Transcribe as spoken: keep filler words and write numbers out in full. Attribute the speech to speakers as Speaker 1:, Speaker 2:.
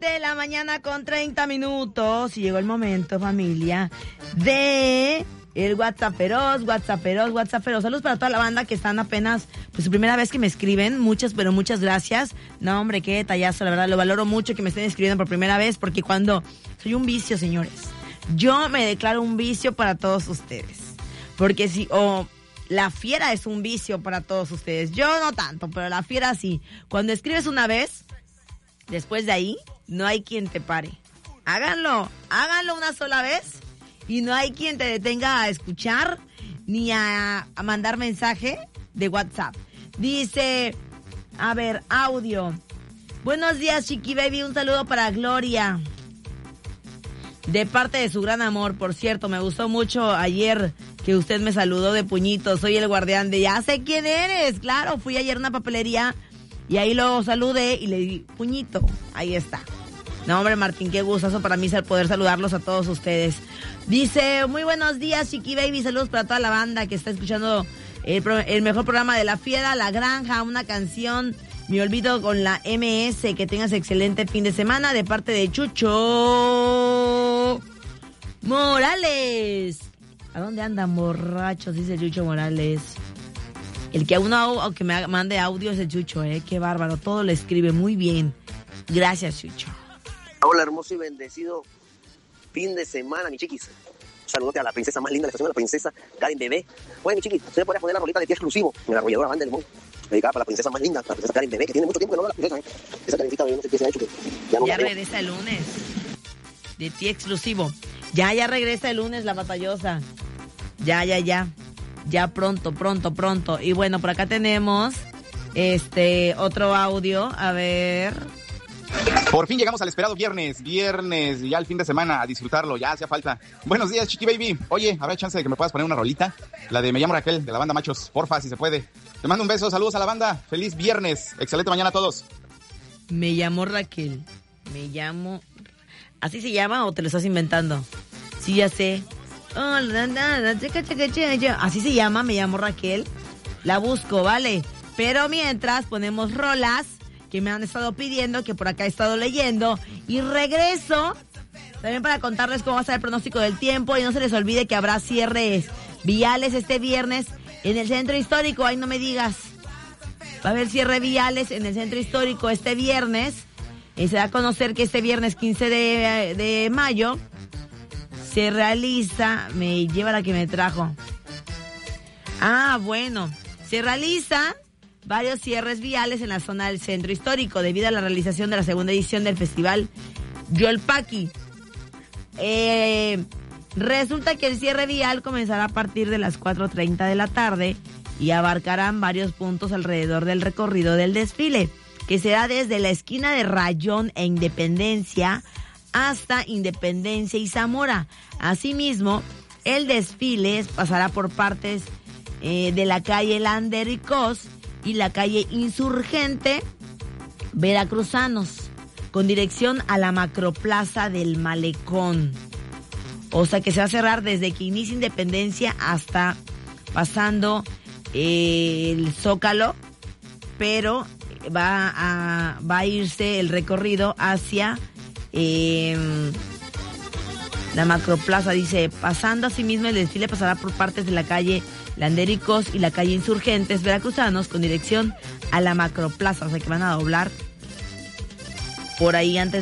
Speaker 1: siete de la mañana con treinta minutos. Y llegó el momento, familia, de el WhatsApp feroz, WhatsApp feroz, WhatsApp feroz. Saludos para toda la banda que están apenas, pues, su primera vez que me escriben. Muchas, pero muchas gracias. No, hombre, qué detallazo, la verdad. Lo valoro mucho que me estén escribiendo por primera vez, porque cuando soy un vicio, señores, yo me declaro un vicio para todos ustedes. Porque si, o oh, la fiera es un vicio para todos ustedes. Yo no tanto, pero la fiera sí. Cuando escribes una vez, después de ahí, no hay quien te pare. Háganlo, háganlo una sola vez y no hay quien te detenga a escuchar ni a, a mandar mensaje de WhatsApp. Dice, a ver, audio. Buenos días, Chiqui Baby, un saludo para Gloria. De parte de su gran amor, por cierto, me gustó mucho ayer que usted me saludó de puñito. Soy el guardián de ya sé quién eres. Claro, fui ayer a una papelería y ahí lo saludé y le di puñito. Ahí está. No, hombre, Martín, qué gustazo para mí ser poder saludarlos a todos ustedes. Dice, muy buenos días, Chiqui Baby. Saludos para toda la banda que está escuchando el, pro, el mejor programa de la fiera, La Granja, una canción. Me olvido con la M S. Que tengas excelente fin de semana de parte de Chucho Morales. ¿A dónde andan borrachos? Dice Chucho Morales. El que a uno, aunque me mande audio es el Chucho, ¿eh? Qué bárbaro. Todo lo escribe muy bien. Gracias, Chucho.
Speaker 2: Hola, hermoso y bendecido fin de semana, mi chiquis. Saludote a la princesa más linda de la estación, a la princesa Karen Bebé. Oye, mi chiquis, ¿usted podría poner la rolita de Tía Exclusivo en la arrolladora Banda de Limón? Dedicada para la princesa más linda, la princesa Karen Bebé, que tiene mucho tiempo que no ve a la princesa, ¿eh? Esa Karencita, no sé qué se ha hecho, que ya no
Speaker 1: Ya
Speaker 2: la
Speaker 1: regresa el lunes. De Tía Exclusivo. Ya, ya regresa el lunes la batallosa. Ya, ya, ya. Ya pronto, pronto, pronto. Y bueno, por acá tenemos este otro audio. A ver.
Speaker 3: Por fin llegamos al esperado viernes, viernes, ya el fin de semana, a disfrutarlo, ya hacía falta. Buenos días, Chiqui Baby. Oye, ¿habrá chance de que me puedas poner una rolita? La de Me llamo Raquel, de la banda Machos, porfa, si se puede. Te mando un beso, saludos a la banda, feliz viernes, excelente mañana a todos.
Speaker 1: Me llamo Raquel, me llamo... ¿Así se llama o te lo estás inventando? Sí, ya sé. Así se llama, me llamo Raquel. La busco, ¿vale? Pero mientras ponemos rolas que me han estado pidiendo, que por acá he estado leyendo, y regreso también para contarles cómo va a ser el pronóstico del tiempo, y no se les olvide que habrá cierres viales este viernes en el centro histórico. Ay, no me digas, va a haber cierre viales en el centro histórico este viernes, y se da a conocer que este viernes quince de, de mayo se realiza, me lleva la que me trajo, ah, bueno, se realiza varios cierres viales en la zona del centro histórico debido a la realización de la segunda edición del festival Yolpaqui. Eh, resulta que el cierre vial comenzará a partir de las cuatro treinta de la tarde y abarcarán varios puntos alrededor del recorrido del desfile, que será desde la esquina de Rayón e Independencia hasta Independencia y Zamora. Asimismo, el desfile pasará por partes eh, de la calle Lander y Cos y la calle Insurgente Veracruzanos, con dirección a la Macroplaza del Malecón. O sea que se va a cerrar desde que inicia Independencia hasta pasando eh, el Zócalo, pero va a, va a irse el recorrido hacia eh, la Macroplaza. Dice, pasando asimismo el desfile pasará por partes de la calle Landericos y la calle Insurgentes Veracruzanos con dirección a la Macroplaza, o sea que van a doblar por ahí antes